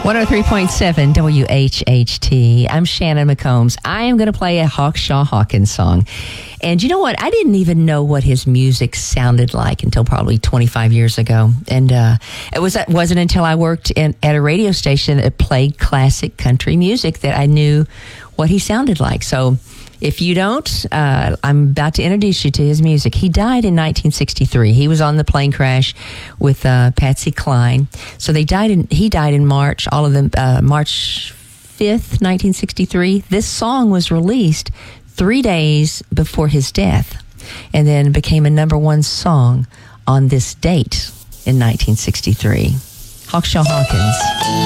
103.7 WHHT. I'm Shannon McCombs. I am going to play a Hawkshaw Hawkins song. And you know what? I didn't even know what his music sounded like until probably 25 years ago. And it wasn't until I worked at a radio station that played classic country music that I knew what he sounded like. So if you don't, I'm about to introduce you to his music. He died in 1963. He was on the plane crash with Patsy Cline. So he died in March, all of them, March 5th, 1963. This song was released 3 days before his death and then became a #1 song on this date in 1963. Hawkshaw Hawkins.